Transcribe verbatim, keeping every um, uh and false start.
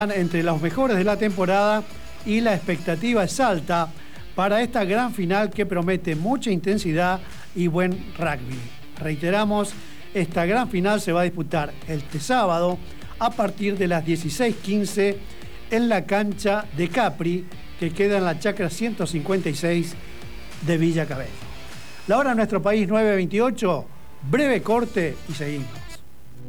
Entre los mejores de la temporada y la expectativa es alta para esta gran final que promete mucha intensidad y buen rugby. Reiteramos, esta gran final se va a disputar este sábado a partir de las dieciséis quince en la cancha de Capri, que queda en la chacra ciento cincuenta y seis de Villa Cabello. La hora en nuestro país, nueve veintiocho, breve corte y seguimos.